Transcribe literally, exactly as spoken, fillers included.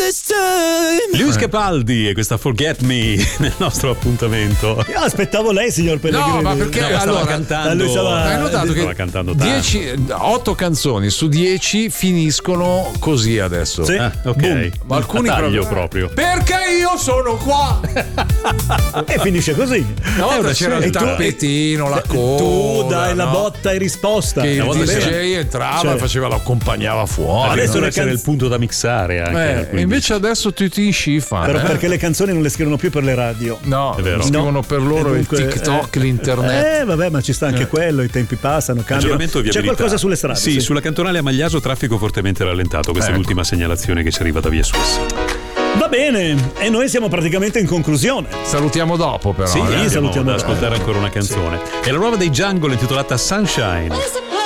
this time. Lewis Capaldi e questa Forget Me nel nostro appuntamento. Io aspettavo lei, signor Pellegrini. No, ma perché No, stava allora cantando. lui stava- hai notato stava che cantando tanto. dieci, otto canzoni su dieci finiscono così adesso. Sì. Ah, ok. Boom. Ma alcuni A taglio proprio. proprio. Perché io sono qua? E finisce così. Una volta c'era E il tu- tappetino, la coda. Tu dai la no? botta e risposta. Che il Una D volta J c'era- entrava Cioè- e faceva, lo accompagnava fuori. Adesso Adesso le essere canz- il punto da mixare anche. Eh, quindi- invece adesso tutti in scifa. Però eh? perché le canzoni non le scrivono più per le radio. No, È vero. scrivono No. per loro E dunque, il TikTok, eh, l'internet. Eh, vabbè, ma ci sta anche quello, i tempi passano, cambiano. Aggiornamento C'è viabilità. qualcosa sulle strade. Sì, sì. sulla cantonale a Magliaso traffico fortemente rallentato. Questa Ecco. è l'ultima segnalazione che ci arriva da Via Suisse. Va bene, e noi siamo praticamente in conclusione. Salutiamo dopo però. Sì, eh. andiamo salutiamo. ad ascoltare ancora una canzone. È la nuova dei Jungle intitolata Sunshine. There's a